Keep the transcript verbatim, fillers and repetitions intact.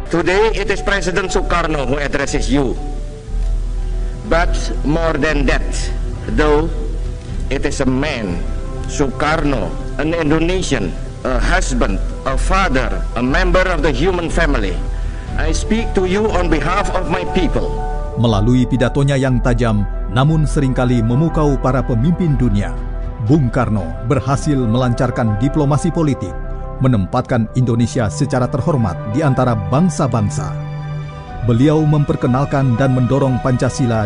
Today it is President Sukarno who addresses you. But more than that, though, it is a man, Sukarno, an Indonesian, a husband, a father, a member of the human family. I speak to you on behalf of my people. Melalui pidatonya yang tajam, namun seringkali memukau para pemimpin dunia, Bung Karno berhasil melancarkan diplomasi politik, menempatkan Indonesia secara terhormat di antara bangsa-bangsa. Beliau memperkenalkan dan mendorong Pancasila